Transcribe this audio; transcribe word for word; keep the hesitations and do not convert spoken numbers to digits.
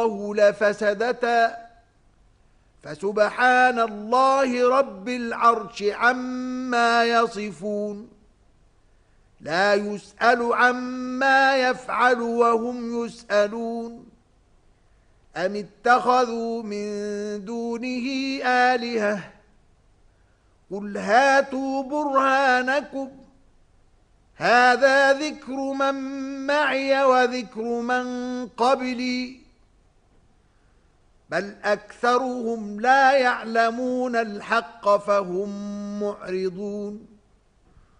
لفسدتا فسبحان الله رب العرش عما يصفون لا يسأل عما يفعل وهم يسألون أم اتخذوا من دونه آلهة قل هاتوا برهانكم هذا ذكر من معي وذكر من قبلي بل أكثرهم لا يعلمون الحق فهم معرضون